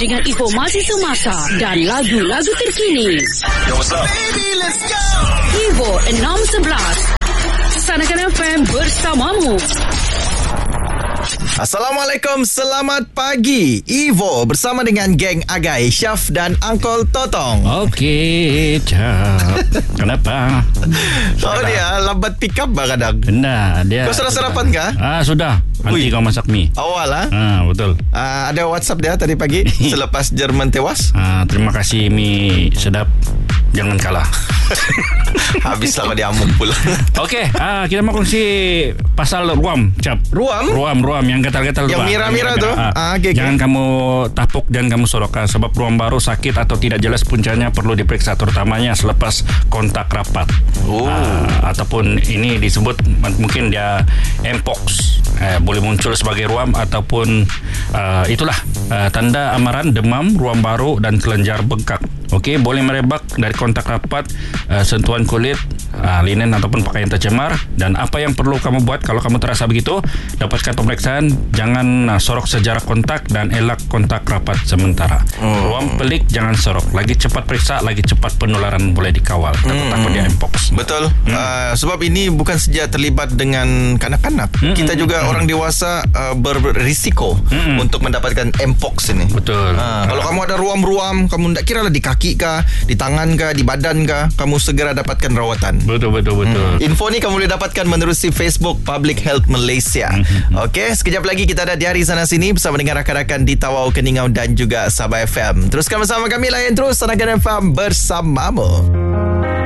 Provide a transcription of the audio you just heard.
dengan informasi semasa dan lagu-lagu terkini. Yo, what's up? Baby, let's go. Evo 611 Sanakan FM bersamamu. Assalamualaikum, selamat pagi. Evo bersama dengan geng Agai, Syaf dan Uncle Totong. Okey, Cap. Kenapa? Oh dia lambat pick up kadang. Nah, dia. Kau sudah sarapan kah? Sudah. Nanti kau masak mie. Awal Betul. Ada WhatsApp dia tadi pagi selepas Jerman tewas. Terima kasih, mie sedap. Jangan kalah. Habislah kau diamuk pula. Okey, kita mau kongsi pasal ruam, Cap. Ruam yang gatal-gatal yang mira-mira tu. Okay. Jangan kamu tapuk dan kamu sorokkan, sebab ruam baru sakit atau tidak jelas puncanya perlu diperiksa, terutamanya selepas kontak rapat. Ataupun ini disebut mungkin dia mpox. Boleh muncul sebagai ruam ataupun itulah tanda amaran, demam, ruam baru dan kelenjar bengkak. Okey, boleh merebak dari kontak rapat, sentuhan kulit, linen ataupun pakaian tercemar. Dan apa yang perlu kamu buat kalau kamu terasa begitu? Dapatkan pemeriksaan, jangan sorok sejarah kontak dan elak kontak rapat sementara. Ruam pelik jangan sorok. Lagi cepat periksa, lagi cepat penularan boleh dikawal. Takut dia mpox. Betul. Sebab ini bukan saja terlibat dengan kanak-kanak. Kita juga orang dewasa berisiko untuk mendapatkan mpox ini. Betul. Kalau kamu ada ruam-ruam, kamu tak kira lah di kaki kah, di tangan kah, di badan kah, kamu segera dapatkan rawatan. Betul. Info ni kamu boleh dapatkan menerusi Facebook Public Health Malaysia. Okey, sekejap lagi kita ada di hari sana sini bersama dengan rakan-rakan di Tawau, Keningau dan juga Sabah FM. Teruskan bersama kami, layan terus Sanakan FM bersamamu.